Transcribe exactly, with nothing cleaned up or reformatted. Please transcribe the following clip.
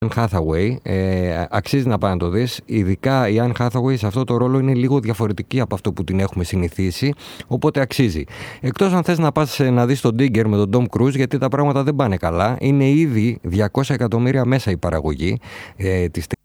Anne Hathaway, ε, αξίζει να πάει να το δεις. Ειδικά η Anne Hathaway σε αυτό το ρόλο είναι λίγο διαφορετική από αυτό που την έχουμε συνηθίσει, οπότε αξίζει. Εκτός αν θες να πας να δεις τον Digger με τον Tom Cruise, γιατί τα πράγματα δεν πάνε καλά. Είναι ήδη διακόσια εκατομμύρια μέσα η παραγωγή ε, της